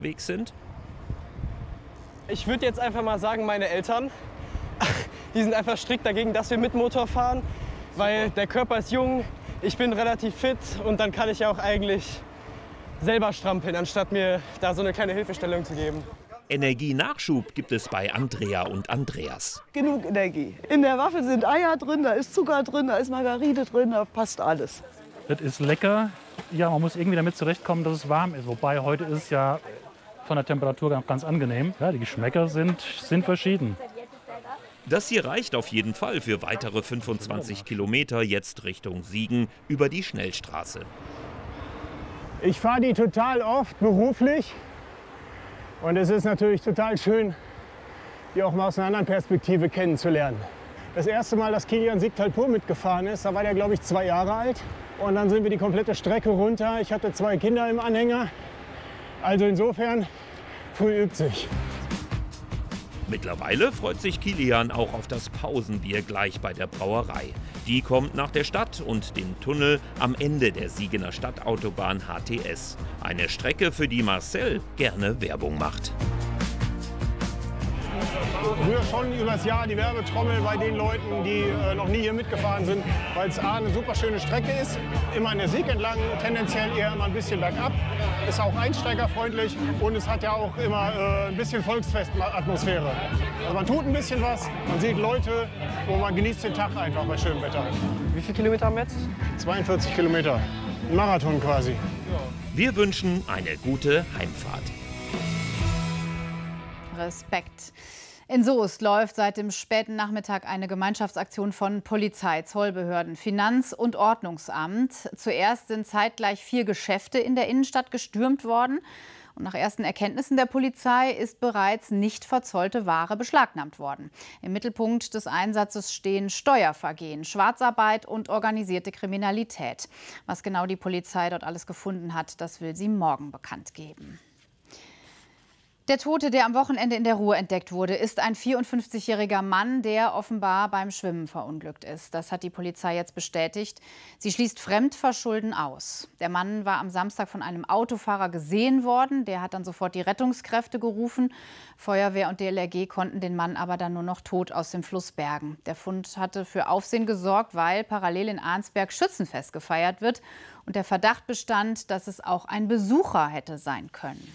unterwegs sind? Ich würde jetzt einfach mal sagen, meine Eltern, die sind einfach strikt dagegen, dass wir mit Motor fahren, weil der Körper ist jung, ich bin relativ fit und dann kann ich ja auch eigentlich selber strampeln, anstatt mir da so eine kleine Hilfestellung zu geben. Energienachschub gibt es bei Andrea und Andreas. Genug Energie. In der Waffel sind Eier drin, da ist Zucker drin, da ist Margarine drin, da passt alles. Das ist lecker. Ja, man muss irgendwie damit zurechtkommen, dass es warm ist. Wobei heute ist ja von der Temperatur ganz angenehm. Ja, die Geschmäcker sind verschieden. Das hier reicht auf jeden Fall für weitere 25 Kilometer jetzt Richtung Siegen über die Schnellstraße. Ich fahre die total oft beruflich und es ist natürlich total schön, die auch mal aus einer anderen Perspektive kennenzulernen. Das erste Mal, dass Kilian Sigtal-Pur mitgefahren ist, da war der, glaube ich, 2 Jahre alt. Und dann sind wir die komplette Strecke runter. Ich hatte 2 Kinder im Anhänger. Also insofern, früh übt sich. Mittlerweile freut sich Kilian auch auf das Pausenbier gleich bei der Brauerei. Die kommt nach der Stadt und dem Tunnel am Ende der Siegener Stadtautobahn HTS. Eine Strecke, für die Marcel gerne Werbung macht. Rühr schon übers Jahr die Werbetrommel bei den Leuten, die noch nie hier mitgefahren sind, weil es A, eine super schöne Strecke ist, immer an der Sieg entlang, tendenziell eher immer ein bisschen bergab, ist auch einsteigerfreundlich und es hat ja auch immer ein bisschen Volksfestatmosphäre. Also man tut ein bisschen was, man sieht Leute und man genießt den Tag einfach bei schönem Wetter. Wie viele Kilometer haben wir jetzt? 42 Kilometer, ein Marathon quasi. Wir wünschen eine gute Heimfahrt. Respekt. In Soest läuft seit dem späten Nachmittag eine Gemeinschaftsaktion von Polizei, Zollbehörden, Finanz- und Ordnungsamt. Zuerst sind zeitgleich 4 Geschäfte in der Innenstadt gestürmt worden. Und nach ersten Erkenntnissen der Polizei ist bereits nicht verzollte Ware beschlagnahmt worden. Im Mittelpunkt des Einsatzes stehen Steuervergehen, Schwarzarbeit und organisierte Kriminalität. Was genau die Polizei dort alles gefunden hat, das will sie morgen bekannt geben. Der Tote, der am Wochenende in der Ruhr entdeckt wurde, ist ein 54-jähriger Mann, der offenbar beim Schwimmen verunglückt ist. Das hat die Polizei jetzt bestätigt. Sie schließt Fremdverschulden aus. Der Mann war am Samstag von einem Autofahrer gesehen worden. Der hat dann sofort die Rettungskräfte gerufen. Feuerwehr und DLRG konnten den Mann aber dann nur noch tot aus dem Fluss bergen. Der Fund hatte für Aufsehen gesorgt, weil parallel in Arnsberg Schützenfest gefeiert wird. Und der Verdacht bestand, dass es auch ein Besucher hätte sein können.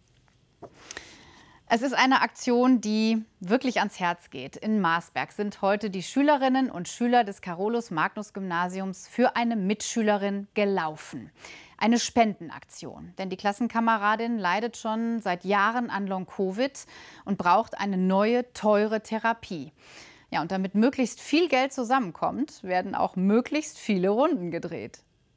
Es ist eine Aktion, die wirklich ans Herz geht. In Marsberg sind heute die Schülerinnen und Schüler des Carolus-Magnus-Gymnasiums für eine Mitschülerin gelaufen. Eine Spendenaktion, denn die Klassenkameradin leidet schon seit Jahren an Long-Covid und braucht eine neue, teure Therapie. Ja, und damit möglichst viel Geld zusammenkommt, werden auch möglichst viele Runden gedreht.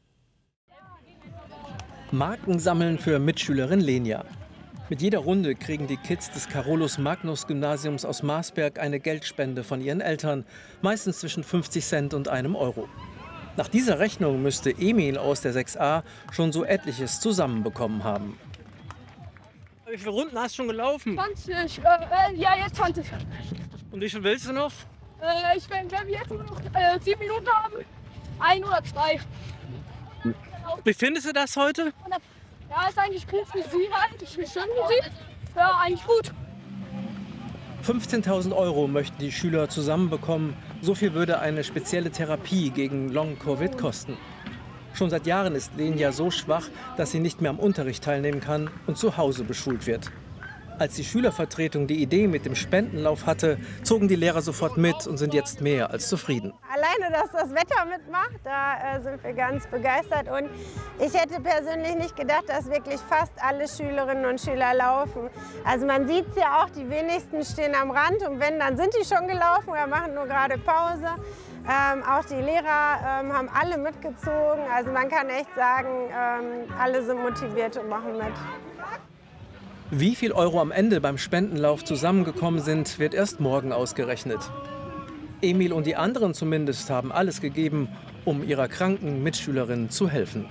Marken sammeln für Mitschülerin Lenia. Mit jeder Runde kriegen die Kids des Carolus-Magnus-Gymnasiums aus Marsberg eine Geldspende von ihren Eltern, meistens zwischen 50 Cent und einem Euro. Nach dieser Rechnung müsste Emil aus der 6a schon so etliches zusammenbekommen haben. Wie viele Runden hast du schon gelaufen? 20, ja jetzt 20. Und wie viel willst du noch? Ich will, glaube ich, jetzt nur noch 7 Minuten haben. 1 oder 2. Wie findest du das heute? Ja, ist eigentlich cool für Sie halt. Ich bin schön für Sie. Ja, eigentlich gut. 15.000 Euro möchten die Schüler zusammenbekommen. So viel würde eine spezielle Therapie gegen Long-Covid kosten. Schon seit Jahren ist Lenia so schwach, dass sie nicht mehr am Unterricht teilnehmen kann und zu Hause beschult wird. Als die Schülervertretung die Idee mit dem Spendenlauf hatte, zogen die Lehrer sofort mit und sind jetzt mehr als zufrieden. Alleine, dass das Wetter mitmacht, da sind wir ganz begeistert. Und ich hätte persönlich nicht gedacht, dass wirklich fast alle Schülerinnen und Schüler laufen. Also man sieht es ja auch, die wenigsten stehen am Rand und wenn, dann sind die schon gelaufen oder machen nur gerade Pause. Auch die Lehrer haben alle mitgezogen. Also man kann echt sagen, alle sind motiviert und machen mit. Wie viel Euro am Ende beim Spendenlauf zusammengekommen sind, wird erst morgen ausgerechnet. Emil und die anderen zumindest haben alles gegeben, um ihrer kranken Mitschülerin zu helfen.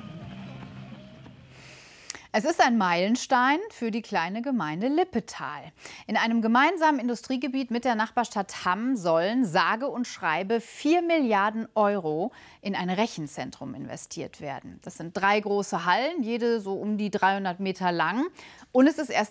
Es ist ein Meilenstein für die kleine Gemeinde Lippetal. In einem gemeinsamen Industriegebiet mit der Nachbarstadt Hamm sollen sage und schreibe 4 Milliarden Euro in ein Rechenzentrum investiert werden. Das sind 3 große Hallen, jede so um die 300 Meter lang. Und es ist erst